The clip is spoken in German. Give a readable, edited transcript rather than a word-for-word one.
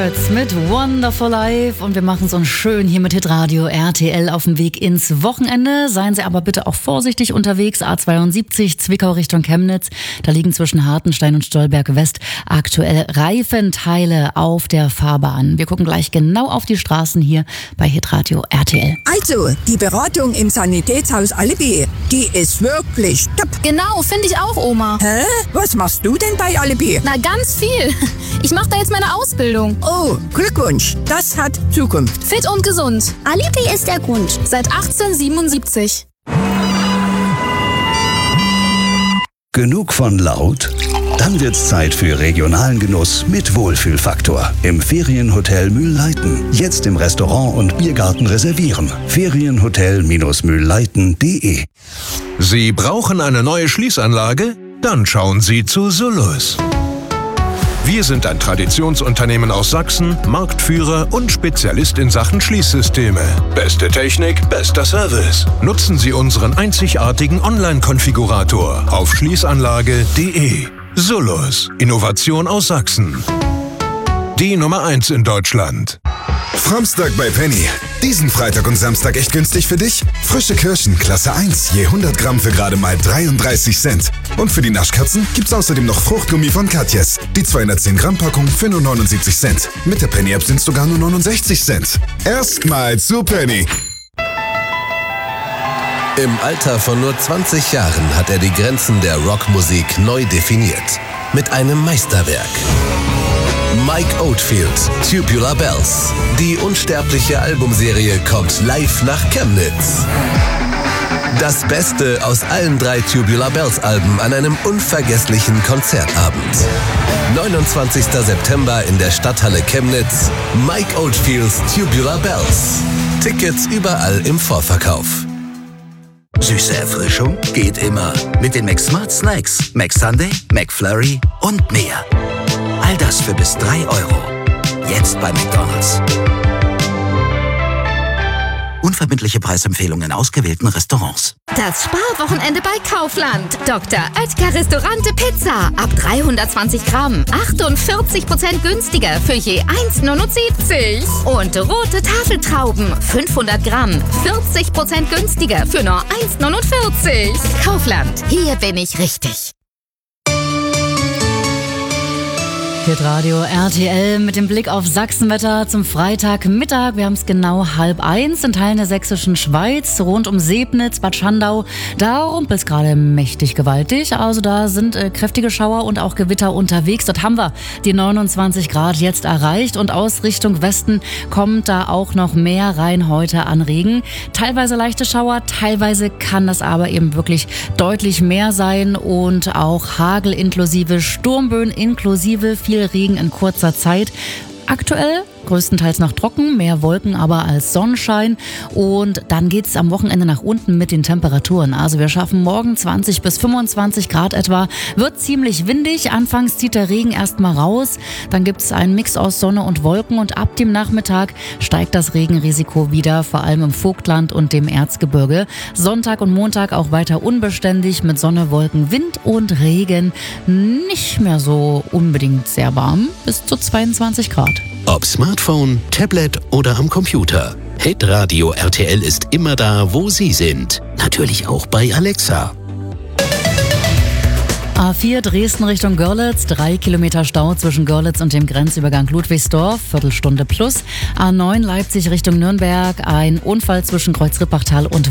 Secrets mit Wonderful Life und wir machen es uns schön hier mit Hitradio RTL auf dem Weg ins Wochenende. Seien Sie aber bitte auch vorsichtig unterwegs. A72 Zwickau Richtung Chemnitz. Da liegen zwischen Hartenstein und Stolberg West aktuell Reifenteile auf der Fahrbahn. Wir gucken gleich genau auf die Straßen hier bei Hitradio RTL. Also, die Beratung im Sanitätshaus Alibi, die ist wirklich top. Genau, finde ich auch, Oma. Hä? Was machst du denn bei Alibi? Na, ganz viel. Ich mache da jetzt meine Ausbildung. Oh, Glückwunsch. Das hat Zukunft. Fit und gesund. Alibi ist der Grund. Seit 1877. Genug von laut? Dann wird's Zeit für regionalen Genuss mit Wohlfühlfaktor. Im Ferienhotel Mühlleiten. Jetzt im Restaurant und Biergarten reservieren. Ferienhotel-mühlleiten.de. Sie brauchen eine neue Schließanlage? Dann schauen Sie zu Solus. Wir sind ein Traditionsunternehmen aus Sachsen, Marktführer und Spezialist in Sachen Schließsysteme. Beste Technik, bester Service. Nutzen Sie unseren einzigartigen Online-Konfigurator auf schließanlage.de. Solus. Innovation aus Sachsen. Die Nummer 1 in Deutschland. Framstag bei Penny. Diesen Freitag und Samstag echt günstig für dich? Frische Kirschen, Klasse 1, je 100 Gramm für gerade mal 33 Cent. Und für die Naschkatzen gibt's außerdem noch Fruchtgummi von Katjes. Die 210 Gramm Packung für nur 79 Cent. Mit der Penny-App sind's sogar nur 69 Cent. Erstmal zu Penny. Im Alter von nur 20 Jahren hat er die Grenzen der Rockmusik neu definiert. Mit einem Meisterwerk. Mike Oldfield, Tubular Bells. Die unsterbliche Albumserie kommt live nach Chemnitz. Das Beste aus allen 3 Tubular Bells Alben an einem unvergesslichen Konzertabend. 29. September in der Stadthalle Chemnitz. Mike Oldfields Tubular Bells. Tickets überall im Vorverkauf. Süße Erfrischung geht immer. Mit den McSmart Snacks, McSunday, McFlurry und mehr. All das für bis 3 Euro. Jetzt bei McDonald's. Unverbindliche Preisempfehlungen in ausgewählten Restaurants. Das Sparwochenende bei Kaufland. Dr. Oetker Restaurante Pizza. Ab 320 Gramm. 48% günstiger für je 1,79. Und rote Tafeltrauben. 500 Gramm. 40% günstiger für nur 1,49. Kaufland. Hier bin ich richtig. Hitradio RTL mit dem Blick auf Sachsenwetter zum Freitagmittag. Wir haben es genau 12:30 in Teilen der sächsischen Schweiz, rund um Sebnitz, Bad Schandau. Da rumpelt es gerade mächtig gewaltig. Also da sind kräftige Schauer und auch Gewitter unterwegs. Dort haben wir die 29 Grad jetzt erreicht und aus Richtung Westen kommt da auch noch mehr rein heute an Regen. Teilweise leichte Schauer, teilweise kann das aber eben wirklich deutlich mehr sein und auch Hagel inklusive Sturmböen inklusive viel Regen in kurzer Zeit. Aktuell größtenteils noch trocken, mehr Wolken aber als Sonnenschein. Und dann geht es am Wochenende nach unten mit den Temperaturen. Also wir schaffen morgen 20 bis 25 Grad etwa. Wird ziemlich windig. Anfangs zieht der Regen erstmal raus. Dann gibt es einen Mix aus Sonne und Wolken. Und ab dem Nachmittag steigt das Regenrisiko wieder, vor allem im Vogtland und dem Erzgebirge. Sonntag und Montag auch weiter unbeständig mit Sonne, Wolken, Wind und Regen. Nicht mehr so unbedingt sehr warm, bis zu 22 Grad. Ob Smartphone, Tablet oder am Computer. Hitradio RTL ist immer da, wo Sie sind. Natürlich auch bei Alexa. A4 Dresden Richtung Görlitz, 3 Kilometer Stau zwischen Görlitz und dem Grenzübergang Ludwigsdorf, Viertelstunde plus. A9 Leipzig Richtung Nürnberg, ein Unfall zwischen Kreuz Rippachtal und